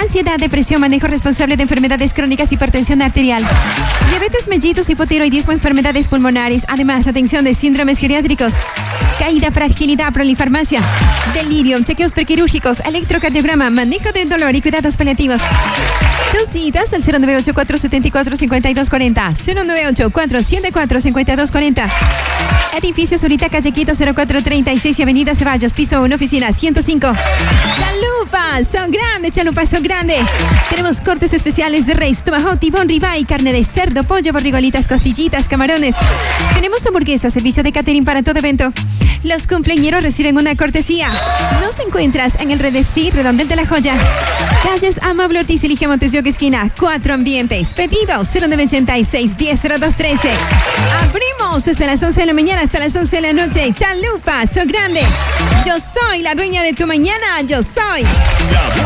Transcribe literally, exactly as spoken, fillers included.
ansiedad, depresión, manejo responsable de enfermedades crónicas, hipertensión arterial, diabetes mellitus, hipotiroidismo, enfermedades pulmonares, además atención de síndromes geriátricos, caída, fragilidad, prolifarmacia, delirium, chequeos prequirúrgicos, electrocardiograma, manejo del dolor y cuidados paliativos. Tus citas al cero nueve ocho cuatro siete cuatro cinco dos cuatro cero, cero nueve ocho cuatro siete cuatro cinco dos cuatro cero. Edificio Zurita, calle Quito, cero cuatro treinta y seis y Avenida Ceballos, piso uno, oficina ciento cinco. Chalupas, son grandes, chalupas son grandes. Tenemos cortes especiales de res, tomahawk, tibón, ribeye, carne de cerdo, pollo, borrigolitas, costillitas, camarones. Tenemos hamburguesas, servicio de catering para todo evento. Los cumpleañeros reciben una cortesía. Nos encuentras en el Redesí, Redondel de la Joya. Calles Amable Ortiz y Ligia Montes de Oca, esquina, cuatro ambientes. Pedido cero nueve ochenta y seis diez cero dos trece. Abrimos desde las once de la mañana hasta las once de la noche. Chalupa, so grande. Yo soy la dueña de tu mañana. Yo soy.